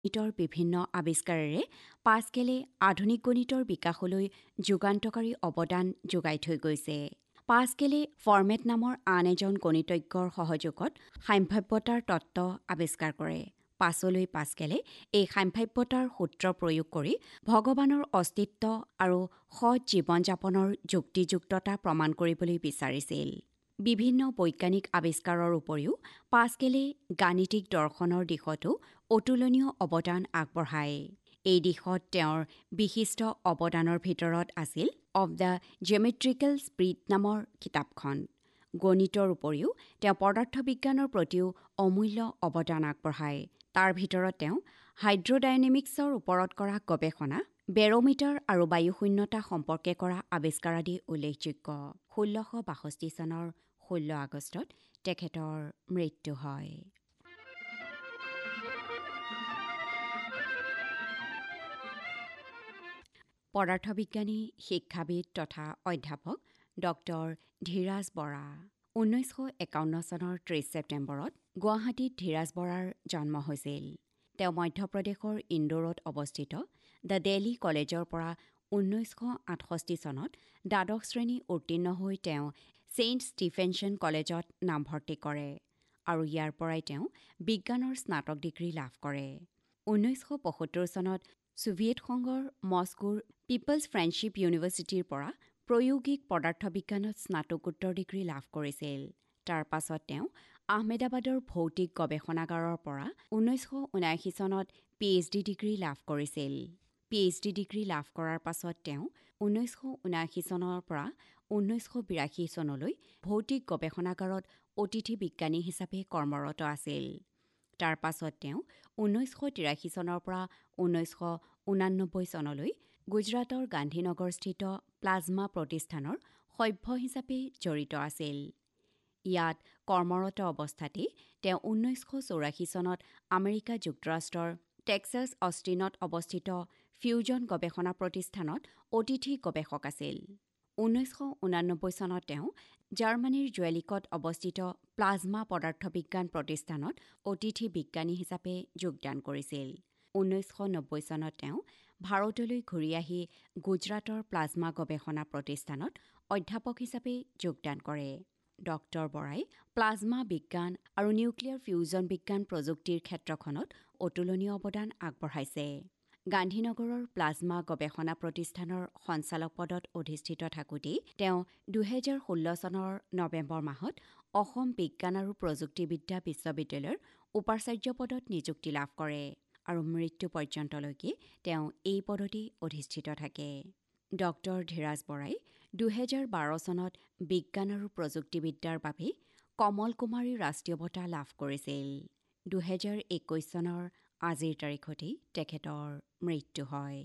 গণিতৰ বিভিন্ন আৱিষ্কাৰেৰে পাছকেলে আধুনিক গণিতৰ বিকাশলৈ যুগান্তকাৰী অৱদান যোগাই থৈ গৈছে। পাছকেলে ফৰ্মেট নামৰ আন এজন গণিতজ্ঞৰ সহযোগত সাম্ভাৱ্যতাৰ তত্ত্ব আৱিষ্কাৰ কৰে। পাছলৈ পাছকেলে এই সাম্ভাৱ্যতাৰ সূত্ৰ প্ৰয়োগ কৰি ভগৱানৰ অস্তিত্ব আৰু সৎ জীৱন-যাপনৰ যুক্তিযুক্ততা প্ৰমাণ কৰিবলৈ বিচাৰিছিল। বিভিন্ন বৈজ্ঞানিক আৱিষ্কাৰৰ উপৰিও পাছকেলে গাণিতিক দৰ্শনৰ দিশতো অতুলনীয় অৱদান আগবঢ়ায়। এই দিশত তেওঁৰ বিশিষ্ট অৱদানৰ ভিতৰত আছিল অৱ দ্য জিঅ'মেট্ৰিকেল স্পিৰিট নামৰ কিতাপখন। গণিতৰ উপৰিও তেওঁ পদাৰ্থবিজ্ঞানৰ প্ৰতিও অমূল্য অৱদান আগবঢ়ায়। তাৰ ভিতৰত তেওঁ হাইড্ৰ'ডাইনেমিক্সৰ ওপৰত কৰা গৱেষণা, বেৰ'মিটাৰ আৰু বায়ুশূন্যতা সম্পৰ্কে কৰা আৱিষ্কাৰ আদি উল্লেখযোগ্য। ১৬৬২ চনৰ ১৬ আগষ্টত তেখেতৰ মৃত্যু হয়। পদাৰ্থবিজ্ঞানী, শিক্ষাবিদ তথা অধ্যাপক ডক্টৰ ধীৰাজ বৰা। ১৯৫১ চনৰ ৩০ ছেপ্টেম্বৰত গুৱাহাটীত ধীৰাজ বৰাৰ জন্ম হৈছিল। তেওঁ মধ্যপ্ৰদেশৰ ইন্দোৰত অৱস্থিত দ্য ডেইলী কলেজৰ পৰা ১৯৬৮ চনত দ্বাদশ শ্ৰেণী উত্তীৰ্ণ হৈ তেওঁ ছেইণ্ট ষ্টিফেন্সন কলেজত নামভৰ্তি কৰে আৰু ইয়াৰ পৰাই তেওঁ বিজ্ঞানৰ স্নাতক ডিগ্ৰী লাভ কৰে। ১৯৭৫ চনত ছোভিয়েট সংঘৰ মস্কোৰ পিপলছ ফ্ৰেণ্ডশ্বিপ ইউনিভাৰ্চিটিৰ পৰা প্ৰায়োগিক পদাৰ্থবিজ্ঞানত স্নাতকোত্তৰ ডিগ্ৰী লাভ কৰিছিল। তাৰ পাছত তেওঁ আহমেদাবাদৰ ভৌতিক গৱেষণাগাৰৰ পৰা ১৯৭৯ চনত PhD ডিগ্ৰী লাভ কৰিছিল। PhD ডিগ্ৰী লাভ কৰাৰ পাছত তেওঁ ১৯৭৯ চনৰ পৰা ১৯৮২ চনলৈ ভৌতিক গৱেষণাগাৰত অতিথি বিজ্ঞানী হিচাপে কৰ্মৰত আছিল। তাৰ পাছত তেওঁ ১৯৮৩ চনৰ পৰা ১৯৮৯ চনলৈ গুজৰাটৰ গান্ধীনগৰস্থিত প্লাজমা প্ৰতিষ্ঠানৰ সভ্য হিচাপে জড়িত আছিল। ইয়াত কৰ্মৰত অৱস্থাতেই তেওঁ ১৯৮৪ চনত আমেৰিকা যুক্তৰাষ্ট্ৰৰ টেক্সাছ অষ্টিনত অৱস্থিত ফিউজন গৱেষণা প্ৰতিষ্ঠানত অতিথি গৱেষক আছিল। ১৯৮৯ চনত তেওঁ জাৰ্মানীৰ জুৱেলিকত অৱস্থিত প্লাজমা পদাৰ্থবিজ্ঞান প্ৰতিষ্ঠানত অতিথি বিজ্ঞানী হিচাপে যোগদান কৰিছিল। ১৯৯০ চনত তেওঁ ভাৰতলৈ ঘূৰি আহি গুজৰাটৰ প্লাজমা গৱেষণা প্ৰতিষ্ঠানত অধ্যাপক হিচাপে যোগদান কৰে। ডক্টৰ বৰাই প্লাজমা বিজ্ঞান আৰু নিউক্লিয়াৰ ফিউজন বিজ্ঞান প্ৰযুক্তিৰ ক্ষেত্ৰখনত অতুলনীয় অৱদান আগবঢ়াইছে। গান্ধীনগৰৰ প্লাজমা গৱেষণা প্ৰতিষ্ঠানৰ সঞ্চালক পদত অধিষ্ঠিত থাকোঁতেই তেওঁ ২০১৬ চনৰ নৱেম্বৰ মাহত অসম বিজ্ঞান আৰু প্ৰযুক্তিবিদ্যা বিশ্ববিদ্যালয়ৰ উপাচাৰ্য পদত নিযুক্তি লাভ কৰে আৰু মৃত্যু পৰ্যন্তলৈকে তেওঁ এই পদতেই অধিষ্ঠিত থাকে। ডক্টৰ ধীৰাজ বৰাই ২০১২ চনত বিজ্ঞান আৰু প্ৰযুক্তিবিদ্যাৰ বাবে কমল কুমাৰী ৰাষ্ট্ৰীয় বঁটা লাভ কৰিছিল। ২০২১ চনৰ আজিৰ তাৰিখতেই তেখেতৰ মৃত্যু হয়।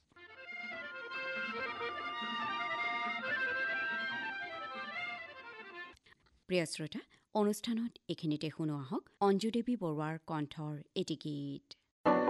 প্ৰিয় শ্ৰোতা, অনুষ্ঠানত এইখিনিতে শুনো আহক অঞ্জু দেৱী বৰুৱাৰ কণ্ঠৰ এটি গীত।